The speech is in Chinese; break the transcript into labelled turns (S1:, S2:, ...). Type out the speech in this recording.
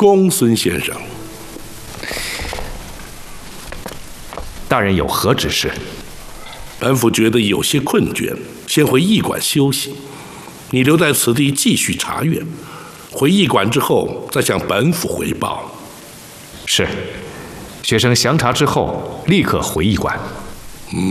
S1: 公，孙先生。
S2: 大人有何指示？
S1: 本府觉得有些困倦，先回驿馆休息。你留在此地继续查阅，回驿馆之后再向本府回报。
S2: 是，学生详查之后立刻回驿馆。